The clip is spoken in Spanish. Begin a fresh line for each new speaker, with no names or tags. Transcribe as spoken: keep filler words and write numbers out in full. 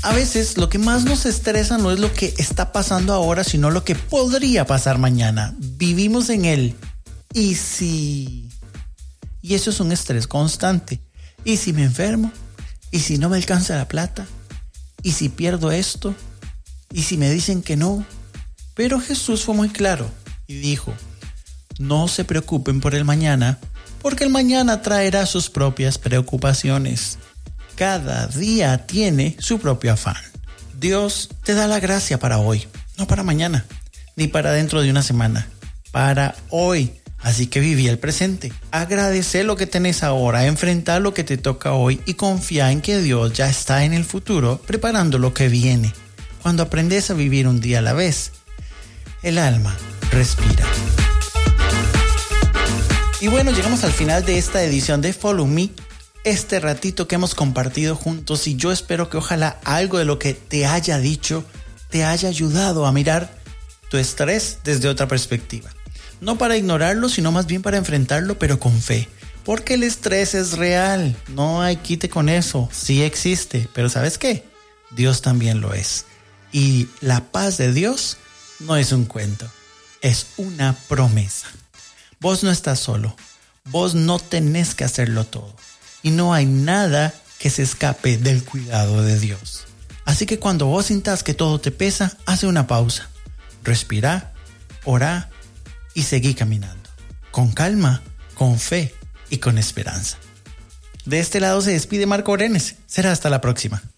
A veces lo que más nos estresa no es lo que está pasando ahora, sino lo que podría pasar mañana. Vivimos en el ¿y si? Y eso es un estrés constante. ¿Y si me enfermo? ¿Y si no me alcanza la plata? ¿Y si pierdo esto? ¿Y si me dicen que no? Pero Jesús fue muy claro y dijo: no se preocupen por el mañana, porque el mañana traerá sus propias preocupaciones. Cada día tiene su propio afán. Dios te da la gracia para hoy, no para mañana, ni para dentro de una semana, para hoy. Así que viví el presente. Agradece lo que tenés ahora, enfrenta lo que te toca hoy y confía en que Dios ya está en el futuro preparando lo que viene. Cuando aprendes a vivir un día a la vez, el alma respira. Y bueno, llegamos al final de esta edición de Follow Me. Este ratito que hemos compartido juntos, y yo espero que ojalá algo de lo que te haya dicho te haya ayudado a mirar tu estrés desde otra perspectiva. No para ignorarlo, sino más bien para enfrentarlo, pero con fe. Porque el estrés es real, no hay quite con eso, sí existe, pero ¿sabes qué? Dios también lo es. Y la paz de Dios no es un cuento, es una promesa. Vos no estás solo, vos no tenés que hacerlo todo. Y no hay nada que se escape del cuidado de Dios. Así que cuando vos sintas que todo te pesa, hace una pausa. Respira, ora y seguí caminando. Con calma, con fe y con esperanza. De este lado se despide Marco Orenes. Será hasta la próxima.